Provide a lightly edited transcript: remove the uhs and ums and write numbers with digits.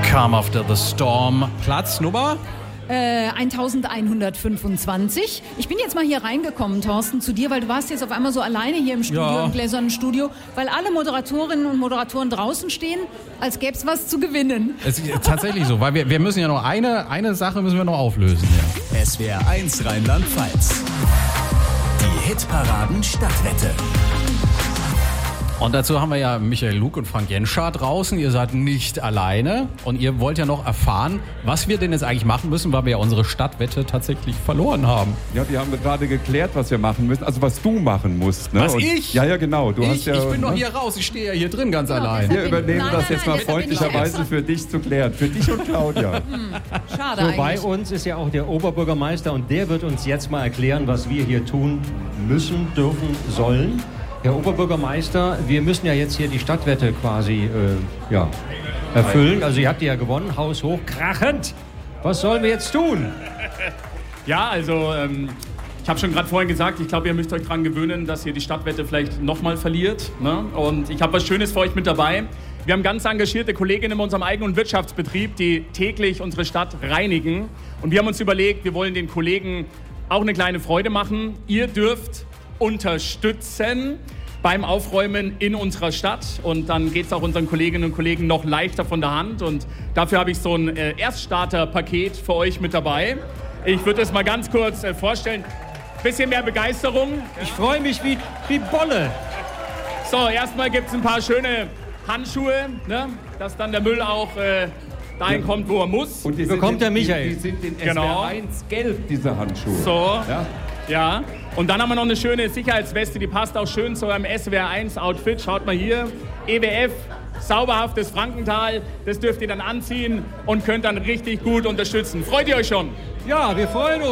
Calm After the Storm. Platznummer? 1125. Ich bin jetzt mal hier reingekommen, Thorsten, zu dir, weil du warst jetzt auf einmal so alleine hier im Studio, im gläsernen Studio, weil alle Moderatorinnen und Moderatoren draußen stehen, als gäbe es was zu gewinnen. Es ist tatsächlich so, weil wir müssen ja noch eine Sache müssen wir noch auflösen. Ja. SWR 1 Rheinland-Pfalz. Die Hitparaden Stadtwette. Und dazu haben wir ja Michael Luke und Frank Jenschar draußen. Ihr seid nicht alleine und ihr wollt ja noch erfahren, was wir denn jetzt eigentlich machen müssen, weil wir ja unsere Stadtwette tatsächlich verloren haben. Ja, die haben wir gerade geklärt, was wir machen müssen. Also was du machen musst. Ne? Was, ich? Ja, genau. Ich bin doch hier raus. Ich stehe ja hier drin ganz allein. Wir übernehmen das jetzt mal freundlicherweise für dich zu klären. Für dich und Claudia. Schade so, eigentlich. bei uns ist ja auch der Oberbürgermeister und der wird uns jetzt mal erklären, was wir hier tun müssen, dürfen, sollen. Herr Oberbürgermeister, wir müssen ja jetzt hier die Stadtwette quasi erfüllen. Also ihr habt die ja gewonnen, Haus hoch, krachend. Was sollen wir jetzt tun? Ja, also ich habe schon gerade vorhin gesagt, ich glaube, ihr müsst euch daran gewöhnen, dass ihr die Stadtwette vielleicht nochmal verliert. Ne? Und ich habe was Schönes für euch mit dabei. Wir haben ganz engagierte Kolleginnen in unserem eigenen Wirtschaftsbetrieb, die täglich unsere Stadt reinigen. Und wir haben uns überlegt, wir wollen den Kollegen auch eine kleine Freude machen. Ihr dürft unterstützen beim Aufräumen in unserer Stadt und dann geht es auch unseren Kolleginnen und Kollegen noch leichter von der Hand und dafür habe ich so ein Erststarter-Paket für euch mit dabei. Ich würde es mal ganz kurz vorstellen. Bisschen mehr Begeisterung. Ich freue mich wie Bolle. So, erstmal gibt es ein paar schöne Handschuhe, ne? Dass dann der Müll auch dahin kommt, wo er muss. Und die bekommt der Michael. Die sind in Genau. SWR 1 gelb, diese Handschuhe. So. Ja. Ja, und dann haben wir noch eine schöne Sicherheitsweste, die passt auch schön zu eurem SWR 1 Outfit. Schaut mal hier, EWF, sauberhaftes Frankenthal, das dürft ihr dann anziehen und könnt dann richtig gut unterstützen. Freut ihr euch schon? Ja, wir freuen uns.